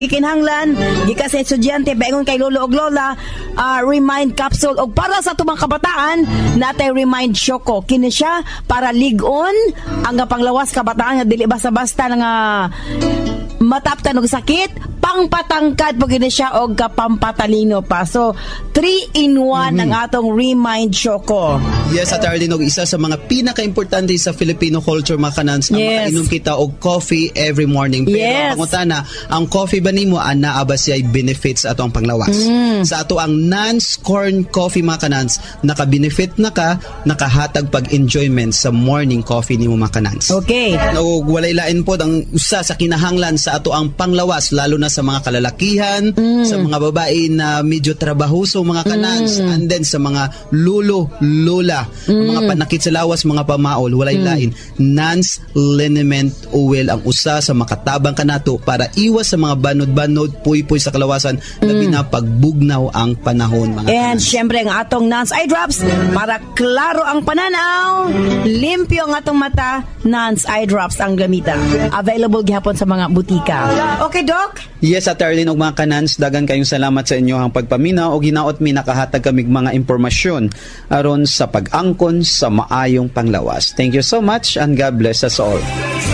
Ikinhanglan gikan sa estudyante baingon kay lolo og lola, remind capsule og para sa tumang kabataan natay remind Shoko kini siya para ligon ang panglawas kabataan nga dili basta-basta nga mataptan og sakit, pangpatangkad po gini siya og kapampatalino pa. So 3-in-1 ang atong remind Shoko. Yes, at Arlene, og isa sa mga pinaka-importante sa Filipino culture mga kanans ang makainom kita og coffee every morning. Pero pangutana, ang coffee ba nimo ana ba siya benefits ato ang panglawas? Sa ato ang non-corn coffee mga kanans, naka-benefit na ka, nakahatag pag-enjoyment sa morning coffee nimo mga kanans. Okay. Og walay lain po ang usa sa kinahanglan sa ato ang panglawas lalo na sa mga kalalakihan, sa mga babae na medyo trabahoso mga kanans, and then sa mga lulo, lola, mga panakit sa lawas, mga pamaol, walay lain. Nance liniment oil ang usa sa makatabang kanato para iwas sa mga banod-banod, puy-puy sa kalawasan, labi na pagbugnaw ang panahon mga And kanans. syempre ang atong Nance Eye Drops para klaro ang pananaw, limpyo ang atong mata, Nance Eye Drops ang gamita. Available gihapon sa mga butika. Okay, Doc? Yes, at Arlene og mga kanans, dagan kayong salamat sa inyo ang pagpaminaw og hinaot mi nakahatag kamig mga impormasyon aron sa pag-angkon sa maayong panglawas. Thank you so much and God bless us all.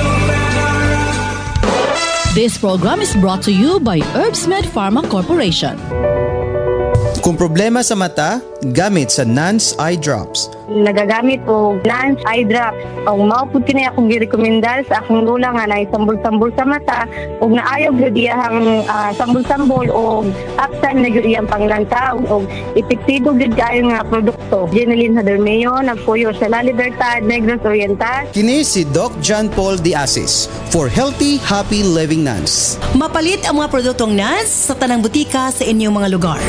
This program is brought to you by Herbsmed Pharma Corporation. Kung problema sa mata, gamit sa Nance Eye Drops. Nagagamit ko Nance Eye Drops. Ang maupod kini akong girekomendar sa akong lula nga na sambol-sambol sa mata ug naayaw gyud iyang sambol-sambol og aksan na gyud iyang panglantaw og epektibo gyud kayo nga produkto. Jenilyn Hadermeo nagpuyo sa La Libertad, Negros Oriental. Kini si Doc John Paul Diasis for Healthy, Happy Living Nance. Mapalit ang mga produktong Nance sa tanang butika sa inyong mga lugar.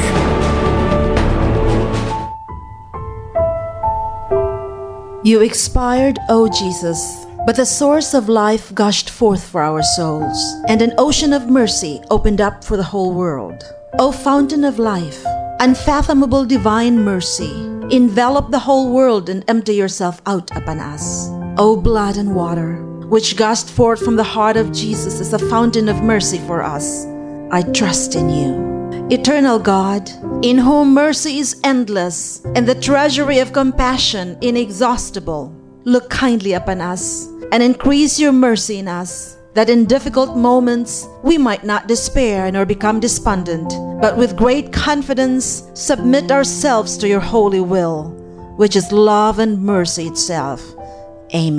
You expired, O Jesus, but the source of life gushed forth for our souls, and an ocean of mercy opened up for the whole world. O fountain of life, unfathomable divine mercy, envelop the whole world and empty yourself out upon us. O blood and water, which gushed forth from the heart of Jesus as a fountain of mercy for us, I trust in you. Eternal God, in whom mercy is endless and the treasury of compassion inexhaustible, look kindly upon us and increase your mercy in us, that in difficult moments we might not despair nor become despondent, but with great confidence submit ourselves to your holy will, which is love and mercy itself. Amen.